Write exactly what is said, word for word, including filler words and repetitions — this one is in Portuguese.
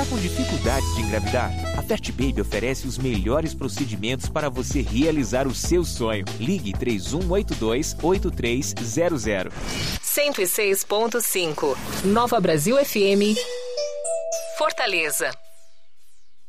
Está com dificuldades de engravidar? A Fert Baby oferece os melhores procedimentos para você realizar o seu sonho. Ligue três um oito dois, oito três zero zero. cento e seis ponto cinco. Nova Brasil F M. Fortaleza.